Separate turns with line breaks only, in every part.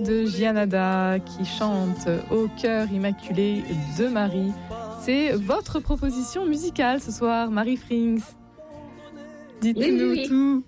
de Gianada qui chante au cœur immaculé de Marie. C'est votre proposition musicale ce soir, Marie Frings. Dites-nous tout.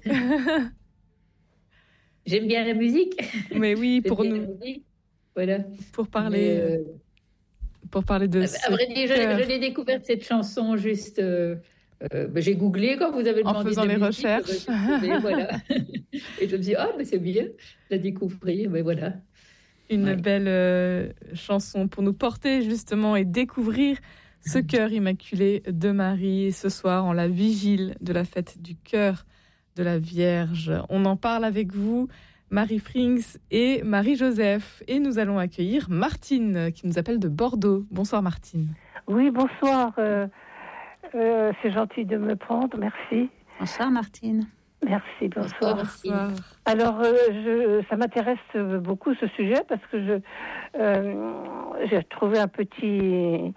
J'aime bien la musique.
Mais oui, pour nous.
Voilà.
Pour parler de
à vrai dire, je l'ai découverte cette chanson juste. J'ai googlé quand vous avez demandé.
En faisant les recherches.
Voilà. Et je me dis, mais c'est bien, la découvrir, mais voilà.
Une belle chanson pour nous porter justement et découvrir ce cœur immaculé de Marie ce soir en la vigile de la fête du cœur de la Vierge. On en parle avec vous, Marie Frings et Marie-Joseph. Et nous allons accueillir Martine qui nous appelle de Bordeaux. Bonsoir Martine.
Oui, bonsoir. C'est gentil de me prendre, merci.
Bonsoir Martine.
Merci, bonsoir.
Bonsoir.
Alors, ça m'intéresse beaucoup ce sujet parce que j'ai trouvé un petit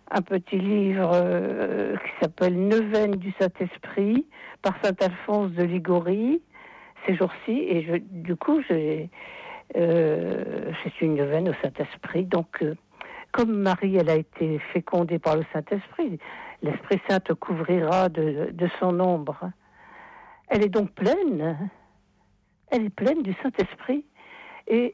livre qui s'appelle Neuvaine du Saint-Esprit par Saint Alphonse de Ligorie ces jours-ci, et du coup je suis une neuvaine au Saint-Esprit. Donc comme Marie, elle a été fécondée par le Saint-Esprit, l'Esprit Saint te couvrira de son ombre. Elle est donc pleine. Elle est pleine du Saint-Esprit. Et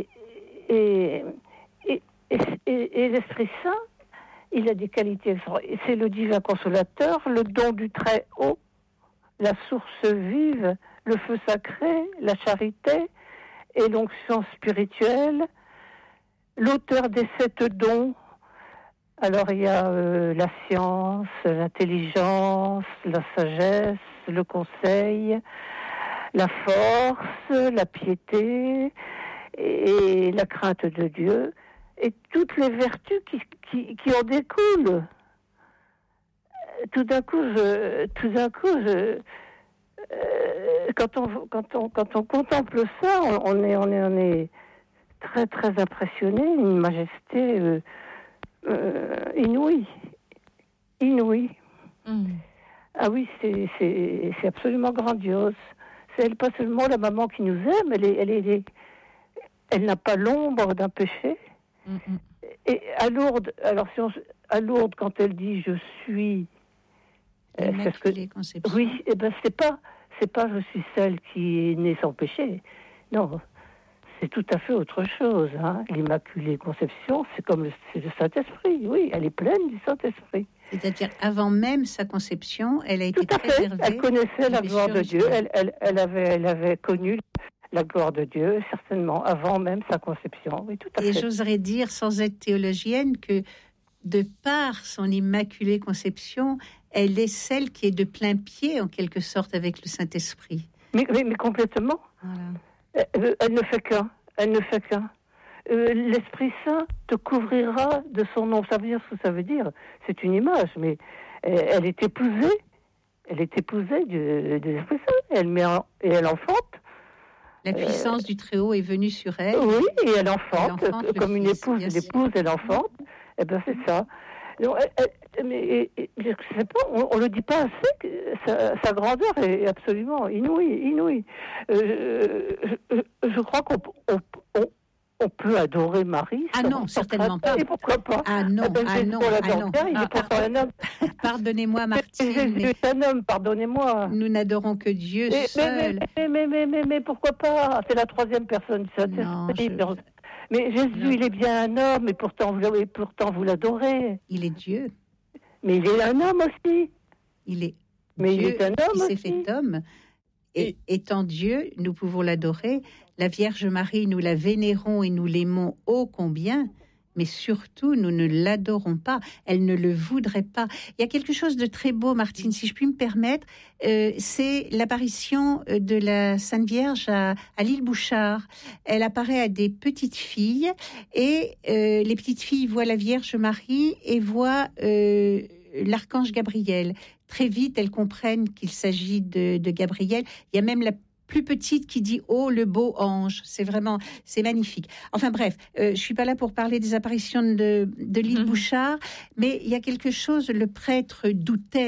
l'Esprit Saint, il a des qualités. C'est le divin consolateur, le don du Très-Haut, la source vive, le feu sacré, la charité et l'onction spirituelle, l'auteur des 7 dons. Alors il y a la science, l'intelligence, la sagesse, le conseil, la force, la piété et la crainte de Dieu, et toutes les vertus qui en découlent. Tout d'un coup, quand on contemple ça, on est très très impressionné, une majesté inouïe. Ah oui, c'est absolument grandiose. C'est elle, pas seulement la maman qui nous aime, elle n'a pas l'ombre d'un péché. Et à Lourdes, à Lourdes, quand elle dit je suis, oui, et ben c'est pas je suis celle qui est née sans péché. Non, c'est tout à fait autre chose. L'Immaculée Conception, c'est le Saint-Esprit. Oui, elle est pleine du Saint-Esprit.
C'est-à-dire, avant même sa conception, elle a été préservée.
Elle connaissait la gloire de Dieu. Elle avait connu la gloire de Dieu, certainement, avant même sa conception. Oui, tout à fait.
Et j'oserais dire, sans être théologienne, que de par son Immaculée Conception, elle est celle qui est de plein pied, en quelque sorte, avec le Saint-Esprit.
Mais complètement. Voilà. Elle ne fait qu'un. L'Esprit Saint te couvrira de son nom. Ça veut dire ce que ça veut dire. C'est une image, mais elle est épousée. Elle est épousée de l'Esprit Saint. Et elle enfante.
La puissance du Très-Haut est venue sur elle.
Oui, et elle enfante comme une épouse. L'épouse, elle enfante. Eh bien, c'est ça. Non, mais je sais pas, on le dit pas assez, que sa grandeur est absolument inouïe. Je crois qu'on peut adorer Marie.
Ah non, certainement pas.
Et pourquoi pas?
Ah non. Pardonnez-moi, Martine.
Jésus est un homme, pardonnez-moi.
Nous n'adorons que Dieu seul.
Mais pourquoi pas? C'est la 3e personne du Saint-Esprit. Mais Jésus, il est bien un homme, et pourtant vous l'adorez.
Il est Dieu.
Mais il est un homme aussi.
Il est
mais
Dieu
il est un homme
qui
aussi.
s'est fait homme. Et étant Dieu, nous pouvons l'adorer. La Vierge Marie, nous la vénérons et nous l'aimons ô combien, mais surtout, nous ne l'adorons pas. Elle ne le voudrait pas. Il y a quelque chose de très beau, Martine, si je puis me permettre. C'est l'apparition de la Sainte Vierge à l'île Bouchard. Elle apparaît à des petites filles et les petites filles voient la Vierge Marie et voient l'archange Gabriel. Très vite, elles comprennent qu'il s'agit de Gabriel. Il y a même la plus petite qui dit « Oh, le beau ange ». C'est magnifique. Enfin bref, je suis pas là pour parler des apparitions de l'île Bouchard, mais il y a quelque chose, le prêtre doutait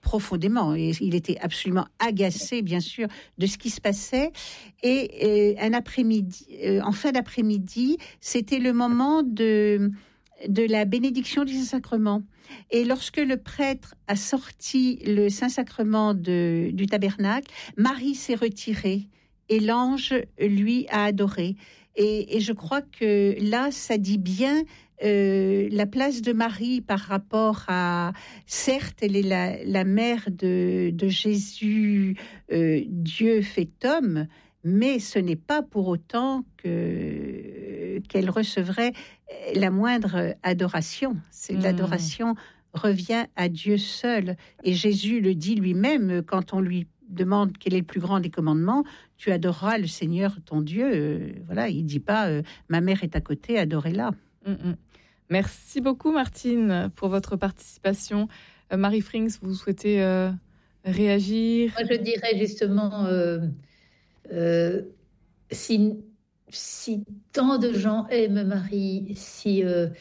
profondément. Et il était absolument agacé, bien sûr, de ce qui se passait. Et un après-midi, en fin d'après-midi, c'était le moment de la bénédiction du Saint-Sacrement. Et lorsque le prêtre a sorti le Saint-Sacrement du tabernacle, Marie s'est retirée et l'ange, lui, a adoré. Et je crois que là, ça dit bien la place de Marie par rapport à... Certes, elle est la mère de Jésus, Dieu fait homme, mais ce n'est pas pour autant qu'elle recevrait la moindre adoration. C'est de l'adoration revient à Dieu seul. Et Jésus le dit lui-même quand on lui demande quel est le plus grand des commandements. Tu adoreras le Seigneur ton Dieu. Voilà, il dit pas ma mère est à côté, adorez-la.
Merci beaucoup Martine pour votre participation. Marie Frings, vous souhaitez réagir?
Moi, je dirais justement si tant de gens aiment Marie, si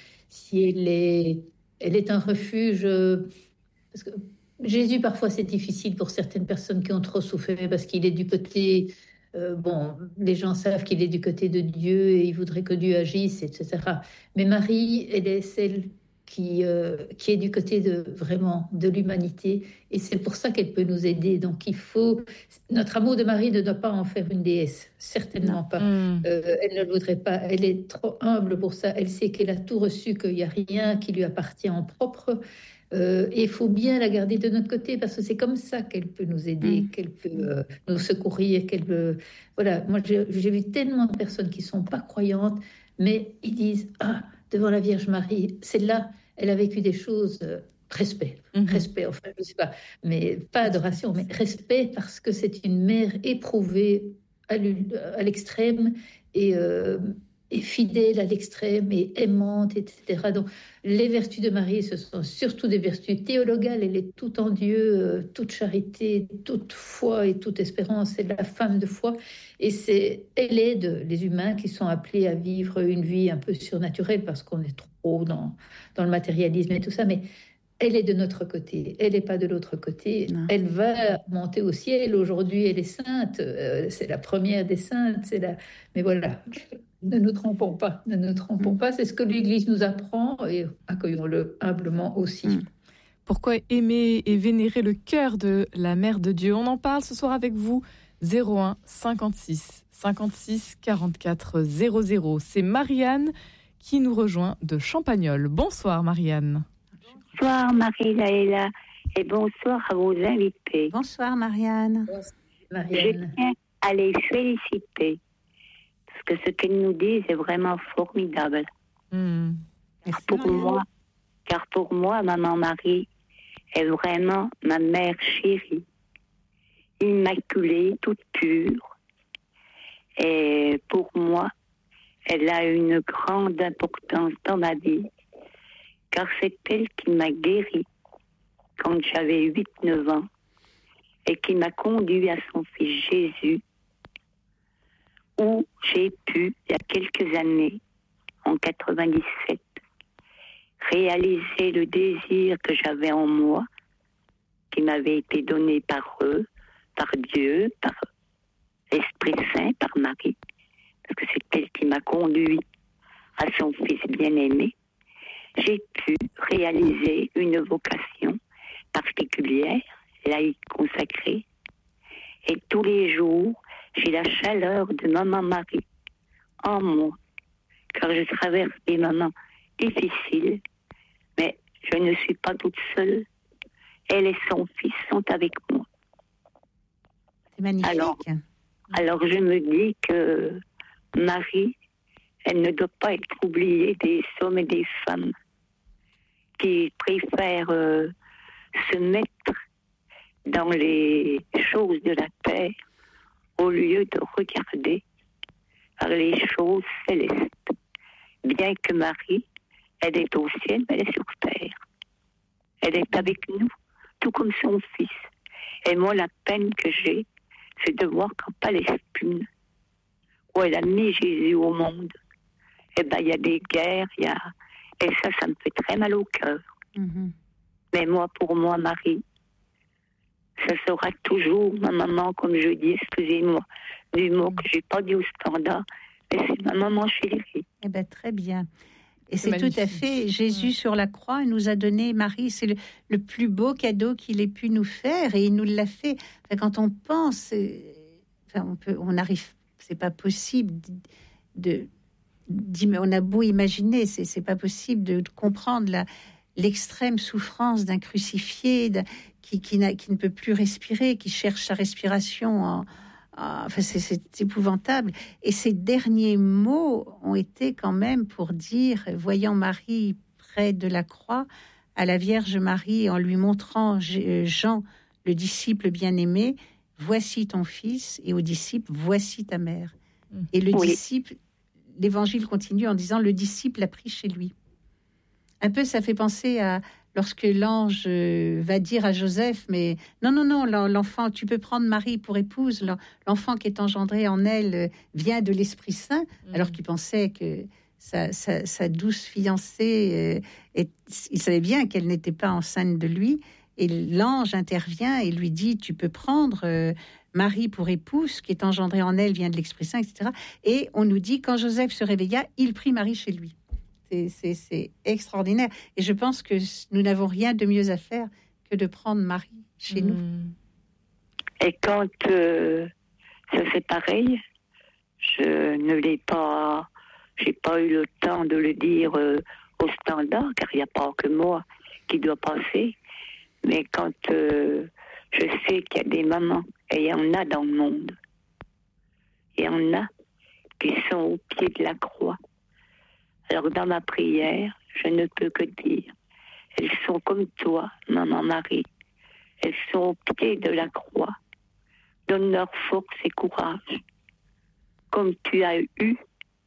elle est un refuge, parce que Jésus, parfois, c'est difficile pour certaines personnes qui ont trop souffert parce qu'il est du côté... les gens savent qu'il est du côté de Dieu et ils voudraient que Dieu agisse, etc. Mais Marie, elle est celle qui est du côté de l'humanité. Et c'est pour ça qu'elle peut nous aider. Donc, notre amour de Marie ne doit pas en faire une déesse. Certainement pas. Elle ne le voudrait pas. Elle est trop humble pour ça. Elle sait qu'elle a tout reçu, qu'il n'y a rien qui lui appartient en propre. Et il faut bien la garder de notre côté parce que c'est comme ça qu'elle peut nous aider, qu'elle peut nous secourir, qu'elle peut... Voilà, moi j'ai vu tellement de personnes qui ne sont pas croyantes, mais ils disent « Ah, devant la Vierge Marie, celle-là, elle a vécu des choses... respect, enfin, je ne sais pas, mais pas adoration, mais respect parce que c'est une mère éprouvée à l'extrême et fidèle à l'extrême et aimante, etc. Donc, les vertus de Marie, ce sont surtout des vertus théologales. Elle est toute en Dieu, toute charité, toute foi et toute espérance. C'est la femme de foi. Et elle aide les humains qui sont appelés à vivre une vie un peu surnaturelle parce qu'on est trop dans le matérialisme et tout ça. Mais elle est de notre côté, elle n'est pas de l'autre côté. Non. Elle va monter au ciel. Aujourd'hui, elle est sainte. C'est la première des saintes. Mais voilà, ne nous trompons pas. Ne nous trompons pas. C'est ce que l'Église nous apprend et accueillons-le humblement aussi.
Pourquoi aimer et vénérer le cœur de la Mère de Dieu? On en parle ce soir avec vous. 01 56 56 44 00. C'est Marianne qui nous rejoint de Champagnole. Bonsoir Marianne.
Bonsoir Marie-Laëla et bonsoir à vos invités.
Bonsoir Marianne.
Je tiens à les féliciter parce que ce qu'elles nous disent est vraiment formidable. Car pour moi, maman Marie est vraiment ma mère chérie, immaculée, toute pure. Et pour moi, elle a une grande importance dans ma vie. Car c'est elle qui m'a guérie quand j'avais 8-9 ans et qui m'a conduit à son fils Jésus, où j'ai pu, il y a quelques années, en 97, réaliser le désir que j'avais en moi, qui m'avait été donné par eux, par Dieu, par l'Esprit Saint, par Marie, parce que c'est elle qui m'a conduit à son fils bien-aimé. J'ai pu réaliser une vocation particulière, laïque consacrée. Et tous les jours, j'ai la chaleur de Maman Marie en moi. Car je traverse des moments difficiles, mais je ne suis pas toute seule. Elle et son fils sont avec moi.
C'est magnifique.
Alors je me dis que Marie, elle ne doit pas être oubliée des hommes et des femmes qui préfèrent se mettre dans les choses de la terre au lieu de regarder par les choses célestes. Bien que Marie, elle est au ciel, mais elle est sur terre. Elle est avec nous, tout comme son fils. Et moi, la peine que j'ai, c'est de voir qu'en Palestine, où elle a mis Jésus au monde, eh ben, il y a des guerres, et ça me fait très mal au cœur. Mais pour moi, Marie, Ça sera toujours ma maman, comme je dis, excusez-moi, du mot que j'ai pas dit au standard, mais c'est ma maman chérie.
Eh bien, très bien. Et
C'est
c'est tout à
magnifique.
fait, Jésus sur la croix nous a donné Marie, c'est le plus beau cadeau qu'il ait pu nous faire, et il nous l'a fait. Enfin, quand on pense, on arrive, c'est pas possible on a beau imaginer, c'est pas possible de comprendre l'extrême souffrance d'un crucifié qui ne peut plus respirer, qui cherche sa respiration. Enfin, c'est épouvantable. Et ces derniers mots ont été quand même pour dire, voyant Marie près de la croix, à la Vierge Marie, en lui montrant Jean, le disciple bien-aimé, voici ton fils, et aux disciples, voici ta mère. Et le disciple, l'évangile continue en disant, le disciple l'a pris chez lui. Un peu, ça fait penser à lorsque l'ange va dire à Joseph, mais non, l'enfant, tu peux prendre Marie pour épouse, l'enfant qui est engendré en elle vient de l'Esprit Saint, alors qu'il pensait que sa douce fiancée, il savait bien qu'elle n'était pas enceinte de lui, et l'ange intervient et lui dit, tu peux prendre Marie pour épouse, qui est engendrée en elle vient de l'Esprit Saint, etc. Et on nous dit, quand Joseph se réveilla, il prit Marie chez lui. C'est extraordinaire. Et je pense que nous n'avons rien de mieux à faire que de prendre Marie chez nous.
Et quand ça fait pareil, je ne l'ai pas, j'ai pas eu le temps de le dire au standard, car il n'y a pas que moi qui doit passer. Mais quand je sais qu'il y a des mamans, et il y en a dans le monde, il y en a qui sont au pied de la croix. Alors dans ma prière, je ne peux que dire, elles sont comme toi, maman Marie. Elles sont au pied de la croix. Donne-leur force et courage, comme tu as eu,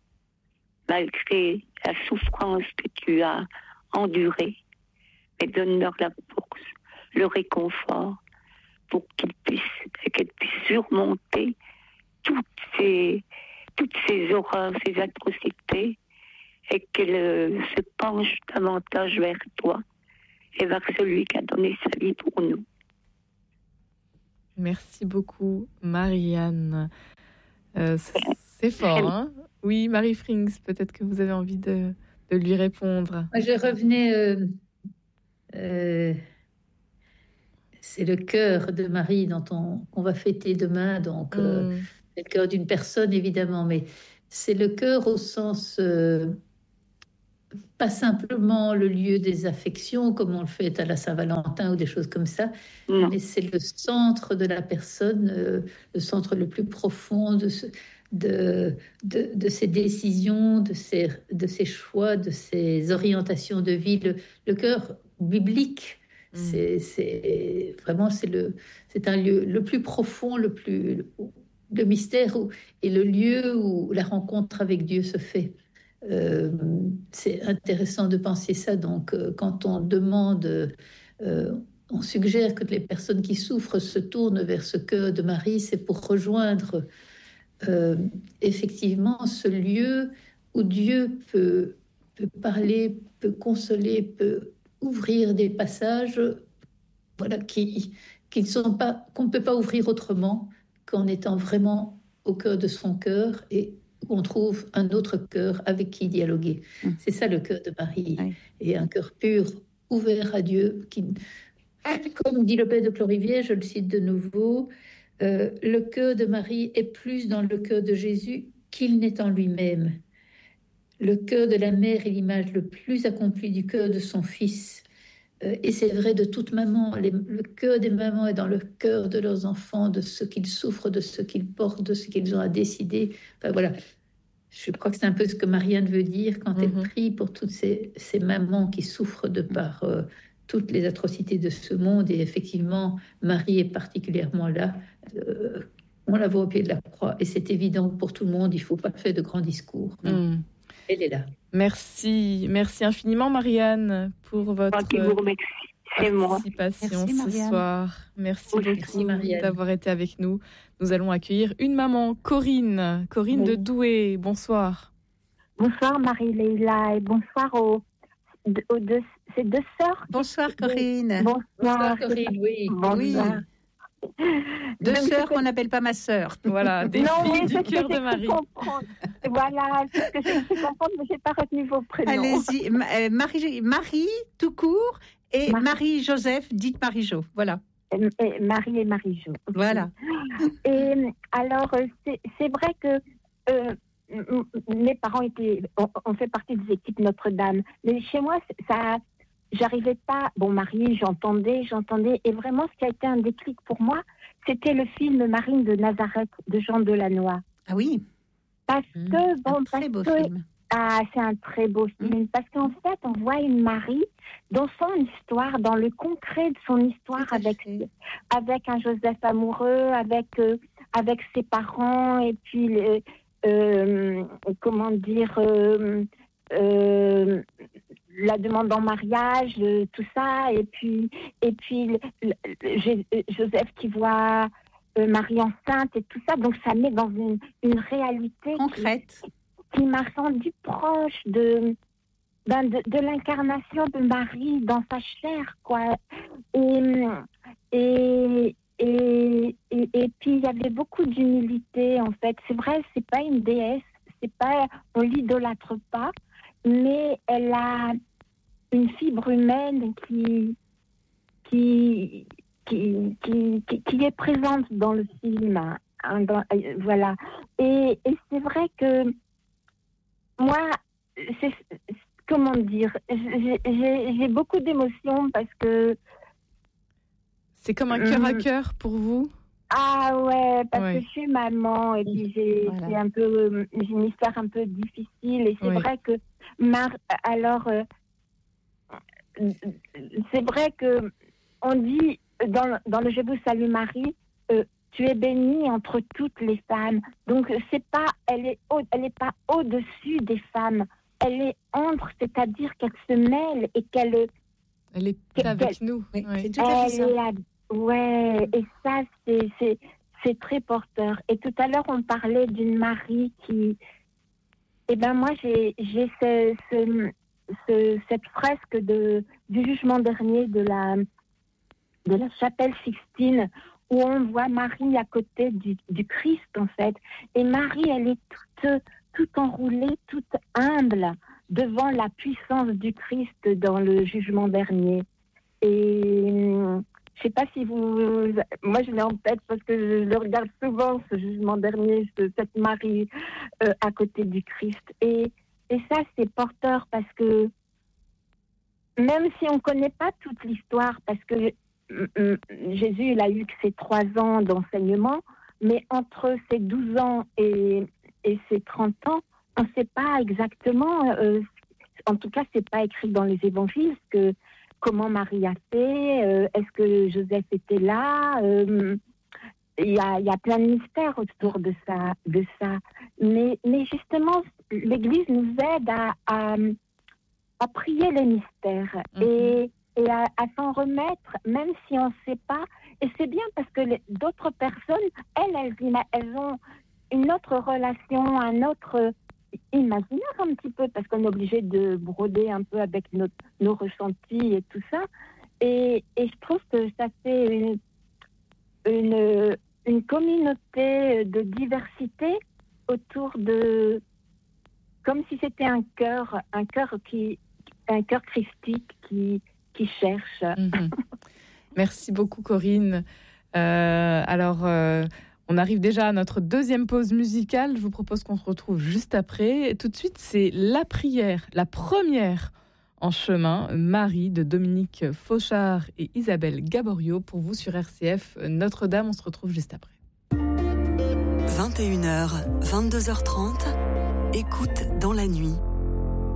malgré la souffrance que tu as endurée. Mais donne-leur la force, le réconfort, pour qu'elles puissent surmonter toutes ces horreurs, ces atrocités, et qu'elle se penche davantage vers toi et vers celui qui a donné sa vie pour nous.
Merci beaucoup, Marianne. C'est fort, hein? Oui, Marie Frings, peut-être que vous avez envie de lui répondre.
Moi, je revenais... c'est le cœur de Marie qu'on va fêter demain, donc c'est le cœur d'une personne, évidemment, mais c'est le cœur au sens... pas simplement le lieu des affections, comme on le fait à la Saint-Valentin ou des choses comme ça, mais c'est le centre de la personne, le centre le plus profond de ses décisions, de ses choix, de ses orientations de vie. Le cœur biblique, c'est vraiment c'est un lieu le plus profond, le mystère et le lieu où la rencontre avec Dieu se fait. C'est intéressant de penser ça. Donc, quand on demande, on suggère que les personnes qui souffrent se tournent vers ce cœur de Marie, c'est pour rejoindre effectivement ce lieu où Dieu peut parler, peut consoler, peut ouvrir des passages, voilà, qu'on ne peut pas ouvrir autrement qu'en étant vraiment au cœur de son cœur et on trouve un autre cœur avec qui dialoguer. C'est ça le cœur de Marie. Et un cœur pur, ouvert à Dieu, qui, comme dit le père de Clorivier, je le cite de nouveau, le cœur de Marie est plus dans le cœur de Jésus qu'il n'est en lui-même. Le cœur de la mère est l'image le plus accomplie du cœur de son fils. Et c'est vrai de toute maman. Le cœur des mamans est dans le cœur de leurs enfants, de ce qu'ils souffrent, de ce qu'ils portent, de ce qu'ils ont à décider. Enfin, voilà. Je crois que c'est un peu ce que Marianne veut dire quand elle prie pour toutes ces mamans qui souffrent de par toutes les atrocités de ce monde. Et effectivement, Marie est particulièrement là. On la voit au pied de la croix. Et c'est évident pour tout le monde, il ne faut pas faire de grands discours. Elle est là.
Merci infiniment, Marianne, pour votre participation ce soir. Merci beaucoup d'avoir été avec nous. Nous allons accueillir une maman, Corinne de Douai. Bonsoir.
Bonsoir Marie-Leila et bonsoir ces deux sœurs.
Bonsoir Corinne.
Bonsoir Corinne, oui.
Bonsoir.
Deux sœurs qu'on n'appelle pas ma sœur.
Voilà, des filles du cœur de Marie.
Voilà, c'est ce que j'ai cru comprendre, mais je n'ai pas retenu vos prénoms.
Allez-y, Marie, tout court, et Marie-Joseph, dites Marie-Jo, voilà.
Marie et Marie-Jo.
Voilà.
Et alors, c'est vrai que mes parents ont fait partie des équipes Notre-Dame. Mais chez moi, ça, j'arrivais pas. Bon, Marie, j'entendais. Et vraiment, ce qui a été un déclic pour moi, c'était le film Marine de Nazareth de Jean Delannoy.
Ah oui.
Parce que,
un très beau film.
Ah, c'est un très beau film. Parce qu'en fait, on voit une Marie dans son histoire, dans le concret de son histoire, avec un Joseph amoureux, avec ses parents, et puis la demande en mariage, tout ça, et puis Joseph qui voit Marie enceinte et tout ça, donc ça met dans une réalité
concrète
qui m'a rendu proche de l'incarnation de Marie dans sa chair, quoi. Et puis il y avait beaucoup d'humilité, en fait. C'est vrai, c'est pas une déesse, on l'idolâtre pas, mais elle a une fibre humaine qui est présente dans le film, hein, voilà. Et c'est vrai que moi, comment dire, j'ai beaucoup d'émotions parce que
c'est comme un cœur à cœur pour vous.
Ah ouais, parce que je suis maman et puis j'ai une histoire un peu difficile, et c'est vrai que c'est vrai que on dit dans le Je vous salue Marie, tu es bénie entre toutes les femmes. Donc elle est pas au-dessus des femmes, elle est entre, c'est-à-dire qu'elle se mêle et qu'elle
est avec nous.
Oui, c'est tout à fait ça.
Ouais, et ça c'est très porteur. Et tout à l'heure on parlait d'une Marie qui, moi j'ai cette fresque du jugement dernier de la chapelle Sixtine, où on voit Marie à côté du Christ, en fait. Et Marie, elle est toute enroulée, toute humble devant la puissance du Christ dans le jugement dernier. Et je sais pas si moi je l'ai en tête parce que je le regarde souvent, ce jugement dernier, cette Marie à côté du Christ. Et ça, c'est porteur parce que même si on ne connaît pas toute l'histoire, parce que Jésus, il a eu que ses 3 ans d'enseignement, mais entre ses 12 ans et ses 30 ans, on ne sait pas exactement, en tout cas, ce n'est pas écrit dans les évangiles, comment Marie a fait, est-ce que Joseph était là, il y a plein de mystères autour de ça. Mais justement, l'Église nous aide à prier les mystères et à s'en remettre, même si on ne sait pas. Et c'est bien parce que d'autres personnes, elles ont une autre relation, un autre imaginaire un petit peu, parce qu'on est obligé de broder un peu avec nos ressentis et tout ça. Et je trouve que ça fait une communauté de diversité autour de... Comme si c'était un cœur christique qui cherche.
Merci beaucoup, Corinne. On arrive déjà à notre deuxième pause musicale. Je vous propose qu'on se retrouve juste après. Tout de suite, c'est la prière, la première en chemin, Marie de Dominique Fauchard et Isabelle Gaborio pour vous sur RCF Notre-Dame. On se retrouve juste après.
21h, 22h30, écoute dans la nuit.